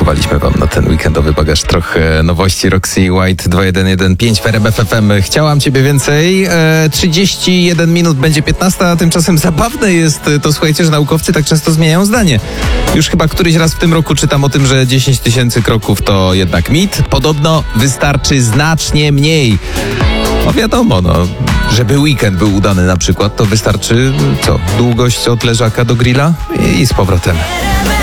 Schowaliśmy wam na ten weekendowy bagaż trochę nowości Roxy White 2115 w RMF FM. Chciałam ciebie więcej. 31 minut będzie 15, a tymczasem zabawne jest to, słuchajcie, że naukowcy tak często zmieniają zdanie. Już chyba któryś raz w tym roku czytam o tym, że 10 000 kroków to jednak mit. Podobno wystarczy znacznie mniej. No wiadomo, żeby weekend był udany na przykład, to wystarczy długość od leżaka do grilla i z powrotem.